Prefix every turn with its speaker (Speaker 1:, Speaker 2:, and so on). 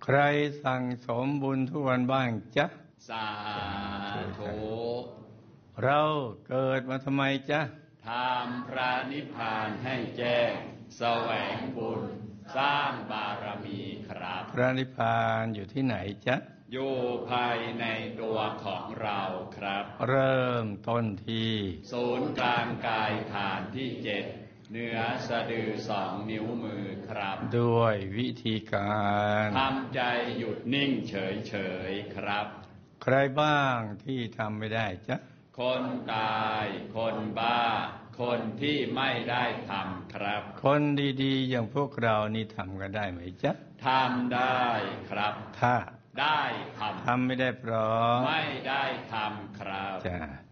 Speaker 1: ใครสั่งสมบุญทุกวันบ้างจ๊ะ
Speaker 2: สาธุ
Speaker 1: เราเกิดมาทำไมจ๊ะ
Speaker 2: ทำพระนิพพานให้แจ้งแสวงบุญสร้างบารมีครับ
Speaker 1: พระนิพพานอยู่ที่ไหนจ๊ะ
Speaker 2: อยู่ภายในตัวของเราครับ
Speaker 1: เริ่มต้นที่
Speaker 2: ศูนย์กลางกายฐานที่7เหนือสะดือ2 นิ้วมือครับ
Speaker 1: ด้วยวิธีการ
Speaker 2: ทำใจหยุดนิ่งเฉยๆครับ
Speaker 1: ใครบ้างที่ทำไม่ได้จ๊ะ
Speaker 2: คนตายคนบ้าคนที่ไม่ได้ทำครับ
Speaker 1: คนดีๆอย่างพวกเรานี่ทำกันได้ไหมจ๊ะ
Speaker 2: ทำได้ครับ
Speaker 1: ถ้า
Speaker 2: ได้
Speaker 1: ทำไม่ได้เพราะ
Speaker 2: ไม่ได้ทำครับ
Speaker 1: จ้ะ